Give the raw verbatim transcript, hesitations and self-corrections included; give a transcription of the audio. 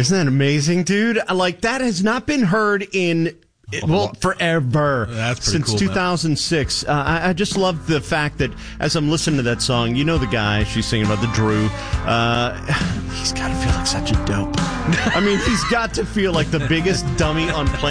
Isn't that amazing, dude? Like, that has not been heard in... Well, forever. That's pretty Since cool, two thousand six. Uh, I, I just love the fact that as I'm listening to that song, you know the guy she's singing about, the Drew. Uh, he's got to feel like such a dope. I mean, he's got to feel like the biggest dummy on planet